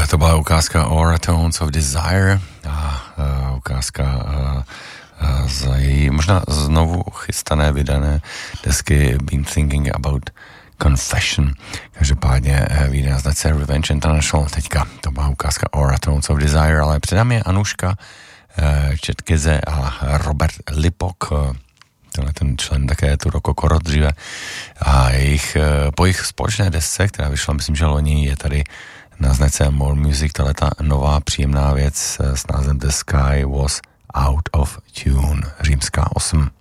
To byla ukázka Aura Tones of Desire a ukázka z její možná znovu chystané vydané desky Been Thinking About Confession. Každopádně vyjde na značce Revenge International. Teďka to byla ukázka Aura Tones of Desire, ale předám je Anuška Četkeze a Robert Lipok. Tenhle ten člen také tu Rokokoro dříve. A po jejich společné desce, která vyšla, myslím, že loni, je tady na značce More Music tato nová příjemná věc s názvem The Sky Was Out of Tune, římská 8.